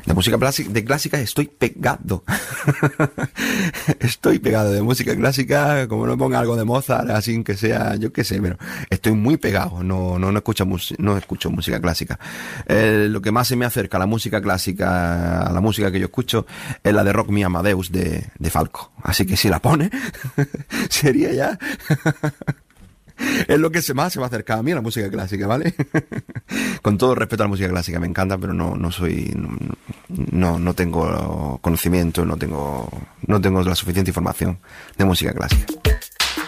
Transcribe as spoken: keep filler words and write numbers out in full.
De música clásica, de clásica estoy pegado. Estoy pegado de música clásica, como no ponga algo de Mozart, así que sea, yo qué sé, pero estoy muy pegado, no, no, no escucho, no escucho música clásica. Eh, lo que más se me acerca a la música clásica, a la música que yo escucho, es la de Rock Me Amadeus de, de Falco. Así que si la pone, sería ya... Es lo que se más se va a acercar a mí a la música clásica, ¿vale? Con todo respeto a la música clásica, me encanta, pero no, no soy, no, no tengo conocimiento, no tengo, no tengo la suficiente información de música clásica.